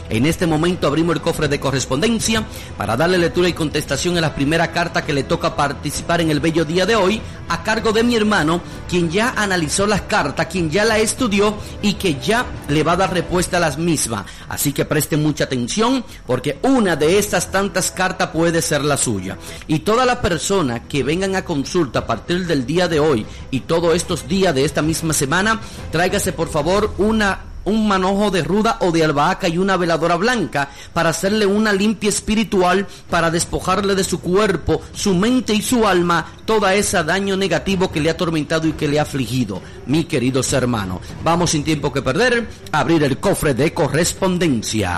En este momento abrimos el cofre de correspondencia para darle lectura y contestación a la primera carta que le toca participar en el bello día de hoy, a cargo de mi hermano, quien ya analizó las cartas, quien ya la estudió y que ya le va a dar respuesta a las mismas. Así que presten mucha atención, porque una de estas tantas cartas puede ser la suya. Y todas las personas que vengan a consulta a partir del día de hoy y todos estos días de esta misma semana, tráigase por favor un manojo de ruda o de albahaca y una veladora blanca para hacerle una limpia espiritual, para despojarle de su cuerpo, su mente y su alma todo ese daño negativo que le ha atormentado y que le ha afligido. Mi queridos hermanos, vamos sin tiempo que perder a abrir el cofre de correspondencia.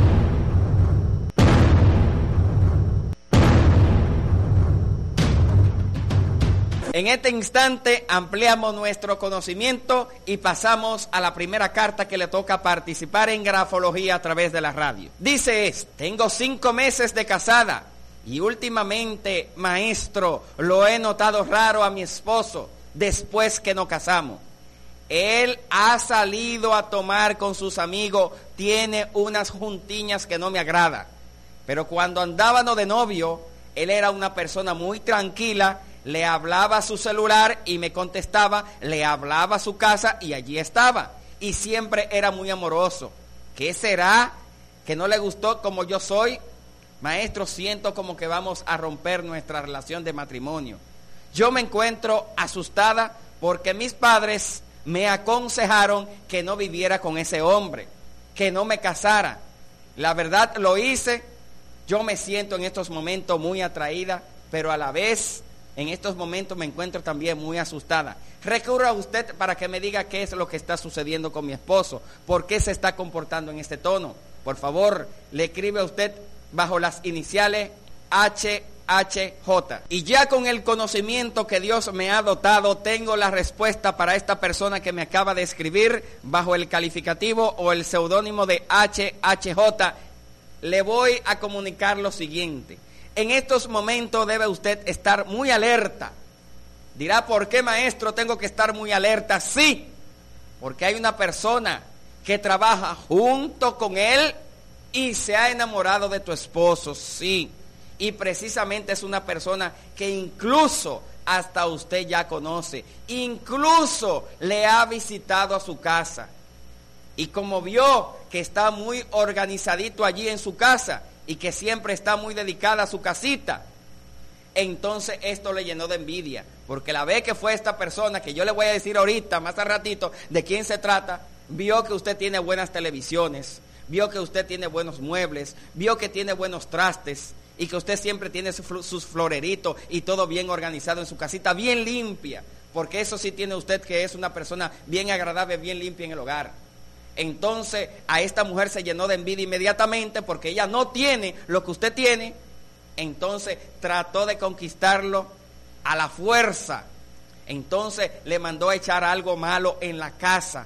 En este instante ampliamos nuestro conocimiento y pasamos a la primera carta que le toca participar en grafología a través de la radio. Dice tengo 5 meses de casada y últimamente, maestro, lo he notado raro a mi esposo después que nos casamos. Él ha salido a tomar con sus amigos, tiene unas juntiñas que no me agrada. Pero cuando andábamos de novio, él era una persona muy tranquila. Le hablaba a su celular y me contestaba, le hablaba a su casa y allí estaba. Y siempre era muy amoroso. ¿Qué será? ¿Que no le gustó como yo soy? Maestro, siento como que vamos a romper nuestra relación de matrimonio. Yo me encuentro asustada porque mis padres me aconsejaron que no viviera con ese hombre, que no me casara. La verdad lo hice. Yo me siento en estos momentos muy atraída, pero a la vez en estos momentos me encuentro también muy asustada. Recurro a usted para que me diga qué es lo que está sucediendo con mi esposo, por qué se está comportando en este tono. Por favor, le escribe a usted bajo las iniciales HHJ. Y ya con el conocimiento que Dios me ha dotado, tengo la respuesta para esta persona que me acaba de escribir bajo el calificativo o el seudónimo de HHJ. Le voy a comunicar lo siguiente. En estos momentos debe usted estar muy alerta. Dirá, ¿por qué, maestro, tengo que estar muy alerta? Sí, porque hay una persona que trabaja junto con él y se ha enamorado de tu esposo, sí. Y precisamente es una persona que incluso hasta usted ya conoce, incluso le ha visitado a su casa. Y como vio que está muy organizadito allí en su casa, y que siempre está muy dedicada a su casita, entonces esto le llenó de envidia, porque la vez que fue esta persona, que yo le voy a decir ahorita, más al ratito, de quién se trata, vio que usted tiene buenas televisiones, vio que usted tiene buenos muebles, vio que tiene buenos trastes, y que usted siempre tiene sus floreritos y todo bien organizado en su casita, bien limpia, porque eso sí tiene usted, que es una persona bien agradable, bien limpia en el hogar. Entonces a esta mujer se llenó de envidia inmediatamente porque ella no tiene lo que usted tiene. Entonces trató de conquistarlo a la fuerza. Entonces le mandó a echar algo malo en la casa.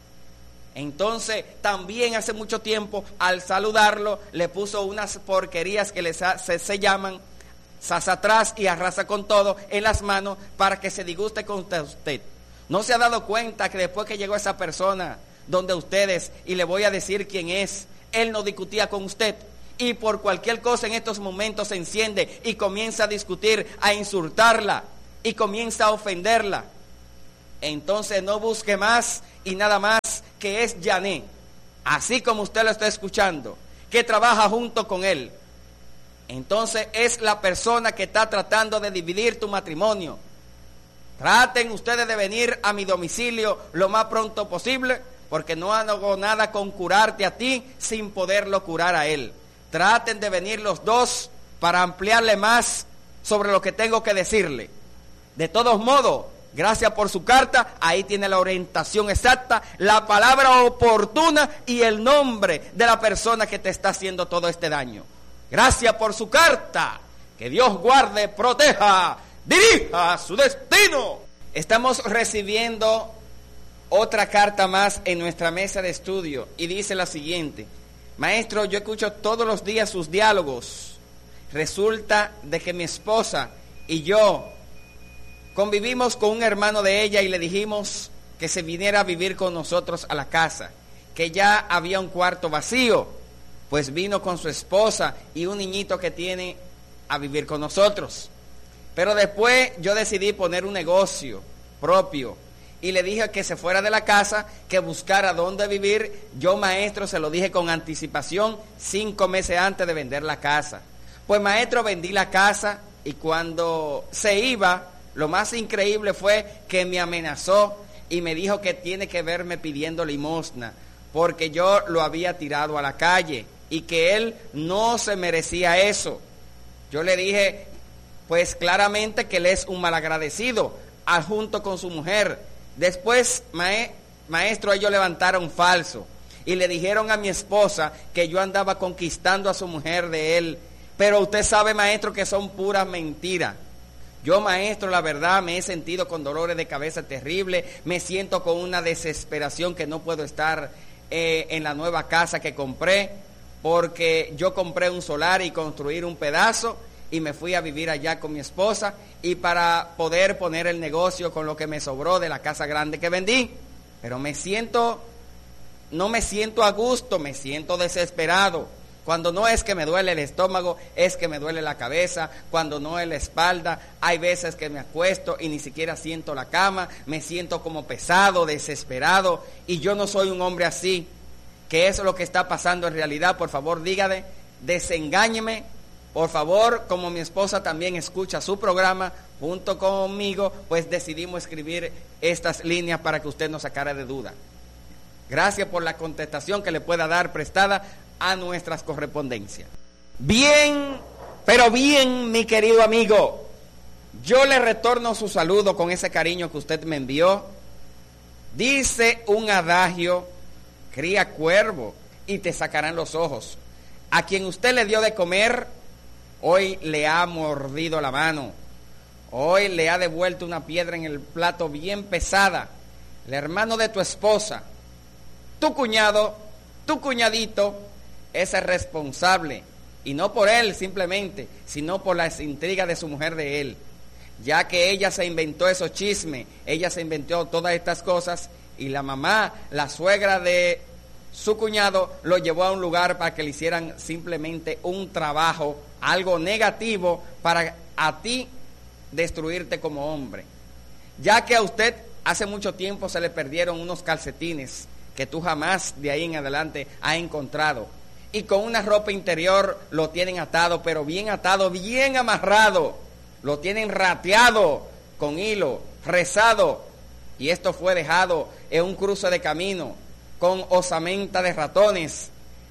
Entonces también hace mucho tiempo, al saludarlo, le puso unas porquerías que se llaman sasa atrás y arrasa con todo en las manos para que se disguste con usted. ¿No se ha dado cuenta que después que llegó esa persona donde ustedes, y le voy a decir quién es, él no discutía con usted, y por cualquier cosa en estos momentos se enciende y comienza a discutir, a insultarla y comienza a ofenderla? Entonces no busque más y nada más, que es Yané, así como usted lo está escuchando, que trabaja junto con él. Entonces es la persona que está tratando de dividir tu matrimonio. Traten ustedes de venir a mi domicilio lo más pronto posible, porque no hago nada con curarte a ti sin poderlo curar a él. Traten de venir los dos para ampliarle más sobre lo que tengo que decirle. De todos modos, gracias por su carta, ahí tiene la orientación exacta, la palabra oportuna y el nombre de la persona que te está haciendo todo este daño. Gracias por su carta, que Dios guarde, proteja, dirija su destino. Estamos recibiendo otra carta más en nuestra mesa de estudio y dice la siguiente: maestro, yo escucho todos los días sus diálogos. Resulta de que mi esposa y yo convivimos con un hermano de ella y le dijimos que se viniera a vivir con nosotros a la casa, que ya había un cuarto vacío pues vino con su esposa y un niñito que tiene a vivir con nosotros. Pero después yo decidí poner un negocio propio y le dije que se fuera de la casa, que buscara dónde vivir. Yo, maestro, se lo dije con anticipación 5 meses antes de vender la casa. Pues, maestro, vendí la casa y cuando se iba, lo más increíble fue que me amenazó y me dijo que tiene que verme pidiendo limosna porque yo lo había tirado a la calle y que él no se merecía eso. Yo le dije, pues claramente que él es un malagradecido, junto con su mujer. Después, maestro, ellos levantaron falso y le dijeron a mi esposa que yo andaba conquistando a su mujer de él. Pero usted sabe, maestro, que son puras mentiras. Yo, maestro, la verdad, me he sentido con dolores de cabeza terribles, me siento con una desesperación que no puedo estar en la nueva casa que compré, porque yo compré un solar y construir un pedazo y me fui a vivir allá con mi esposa y para poder poner el negocio con lo que me sobró de la casa grande que vendí. Pero no me siento a gusto, me siento desesperado. Cuando no es que me duele el estómago, es que me duele la cabeza. Cuando no es la espalda, hay veces que me acuesto y ni siquiera siento la cama. Me siento como pesado, desesperado. Y yo no soy un hombre así. ¿Qué es lo que está pasando en realidad? Por favor, dígame, desengáñeme. Por favor, como mi esposa también escucha su programa junto conmigo, pues decidimos escribir estas líneas para que usted nos sacara de duda. Gracias por la contestación que le pueda dar prestada a nuestras correspondencias. Bien, pero bien, mi querido amigo, yo le retorno su saludo con ese cariño que usted me envió. Dice un adagio, cría cuervo y te sacarán los ojos. A quien usted le dio de comer, hoy le ha mordido la mano. Hoy le ha devuelto una piedra en el plato bien pesada. El hermano de tu esposa, tu cuñado, tu cuñadito, es el responsable, y no por él simplemente, sino por las intrigas de su mujer de él, ya que ella se inventó esos chismes, ella se inventó todas estas cosas, y la mamá, la suegra de su cuñado, lo llevó a un lugar para que le hicieran simplemente un trabajo, algo negativo, para a ti destruirte como hombre, ya que a usted hace mucho tiempo se le perdieron unos calcetines que tú jamás de ahí en adelante has encontrado. Y con una ropa interior lo tienen atado, pero bien atado, bien amarrado. Lo tienen rateado con hilo, rezado. Y esto fue dejado en un cruce de camino, con osamenta de ratones.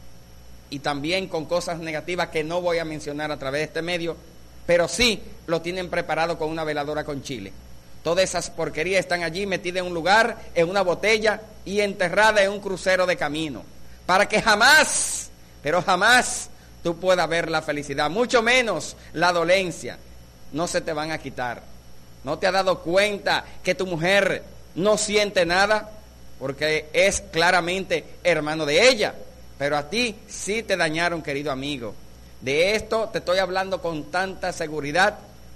Y también con cosas negativas que no voy a mencionar a través de este medio. Pero sí lo tienen preparado con una veladora con chile. Todas esas porquerías están allí metidas en un lugar, en una botella y enterradas en un crucero de camino. Para que jamás, pero jamás, tú puedas ver la felicidad, mucho menos la dolencia. No se te van a quitar. ¿No te has dado cuenta que tu mujer no siente nada? Porque es claramente hermano de ella. Pero a ti sí te dañaron, querido amigo. De esto te estoy hablando con tanta seguridad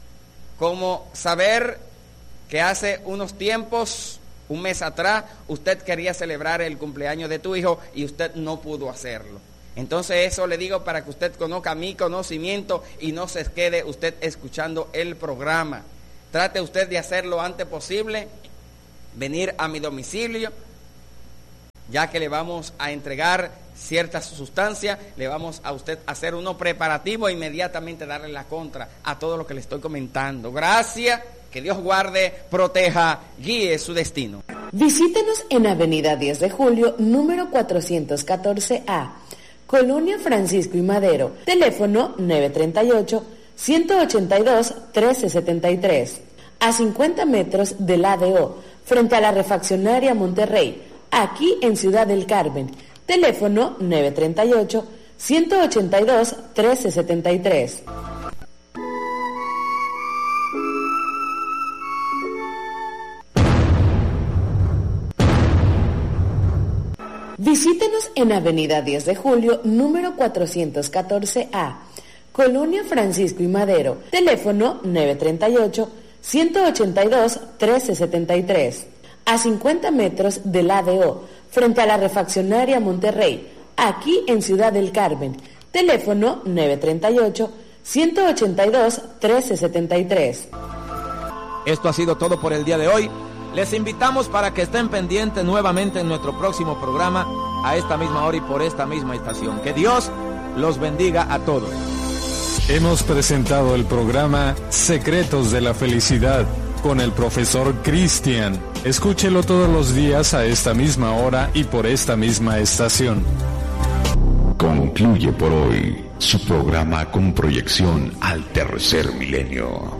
como saber que hace unos tiempos, un mes atrás, usted quería celebrar el cumpleaños de tu hijo y usted no pudo hacerlo. Entonces eso le digo para que usted conozca mi conocimiento y no se quede usted escuchando el programa. Trate usted de hacerlo antes posible, venir a mi domicilio, ya que le vamos a entregar ciertas sustancias, le vamos a usted hacer unos preparativos e inmediatamente darle la contra a todo lo que le estoy comentando. Gracias. Que Dios guarde, proteja, guíe su destino. Visítenos en Avenida 10 de Julio, número 414A, Colonia Francisco y Madero. Teléfono 938-182-1373. A 50 metros del ADO, frente a la refaccionaria Monterrey, aquí en Ciudad del Carmen. Teléfono 938-182-1373. Visítenos en Avenida 10 de Julio, número 414A, Colonia Francisco y Madero. Teléfono 938-182-1373. A 50 metros del ADO, frente a la refaccionaria Monterrey, aquí en Ciudad del Carmen. Teléfono 938-182-1373. Esto ha sido todo por el día de hoy. Les invitamos para que estén pendientes nuevamente en nuestro próximo programa a esta misma hora y por esta misma estación. Que Dios los bendiga a todos. Hemos presentado el programa Secretos de la Felicidad con el profesor Cristian. Escúchelo todos los días a esta misma hora y por esta misma estación. Concluye por hoy su programa con proyección al tercer milenio.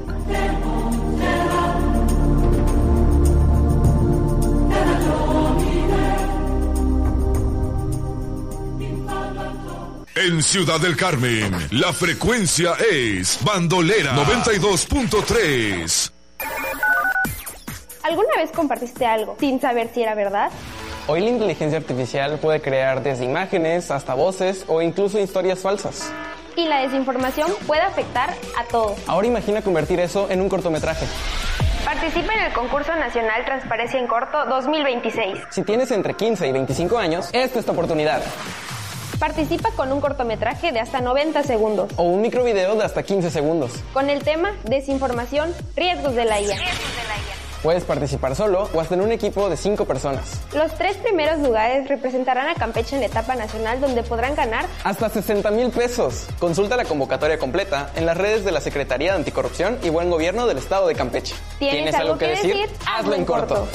En Ciudad del Carmen, la frecuencia es Bandolera 92.3. ¿Alguna vez compartiste algo sin saber si era verdad? Hoy la inteligencia artificial puede crear desde imágenes hasta voces o incluso historias falsas. Y la desinformación puede afectar a todos. Ahora imagina convertir eso en un cortometraje. Participa en el concurso nacional Transparencia en Corto 2026. Si tienes entre 15 y 25 años, esta es tu oportunidad. Participa con un cortometraje de hasta 90 segundos. O un microvideo de hasta 15 segundos. Con el tema Desinformación, riesgos de la IA. Puedes participar solo o hasta en un equipo de 5 personas. Los 3 primeros lugares representarán a Campeche en la etapa nacional, donde podrán ganar hasta 60,000 pesos. Consulta la convocatoria completa en las redes de la Secretaría de Anticorrupción y Buen Gobierno del Estado de Campeche. ¿Tienes algo que decir? Hazlo en corto.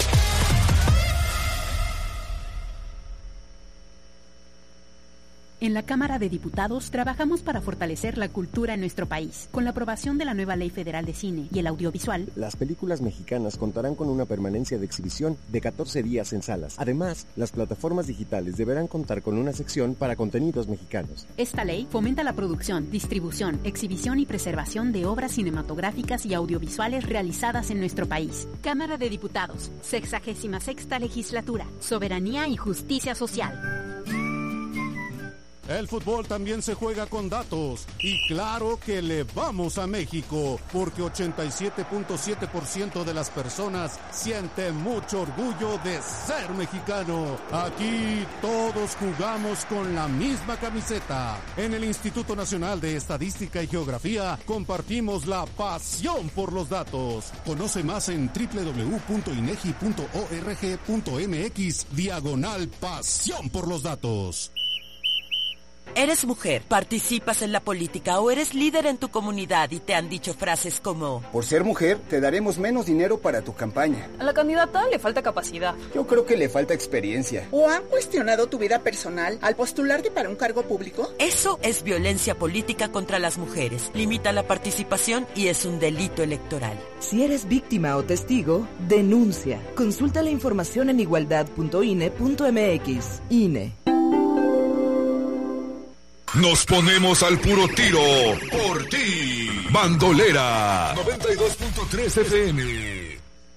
En la Cámara de Diputados trabajamos para fortalecer la cultura en nuestro país. Con la aprobación de la nueva Ley Federal de Cine y el Audiovisual, las películas mexicanas contarán con una permanencia de exhibición de 14 días en salas. Además, las plataformas digitales deberán contar con una sección para contenidos mexicanos. Esta ley fomenta la producción, distribución, exhibición y preservación de obras cinematográficas y audiovisuales realizadas en nuestro país. Cámara de Diputados, 66ª Legislatura, Soberanía y Justicia Social. El fútbol también se juega con datos y claro que le vamos a México porque 87.7% de las personas siente mucho orgullo de ser mexicano. Aquí todos jugamos con la misma camiseta. En el Instituto Nacional de Estadística y Geografía compartimos la pasión por los datos. Conoce más en www.inegi.org.mx/pasión por los datos. ¿Eres mujer, participas en la política o eres líder en tu comunidad y te han dicho frases como: por ser mujer, te daremos menos dinero para tu campaña? A la candidata le falta capacidad. Yo creo que le falta experiencia. ¿O han cuestionado tu vida personal al postularte para un cargo público? Eso es violencia política contra las mujeres. Limita la participación y es un delito electoral. Si eres víctima o testigo, denuncia. Consulta la información en igualdad.ine.mx. INE. Nos ponemos al puro tiro por ti. Bandolera 92.3 FM.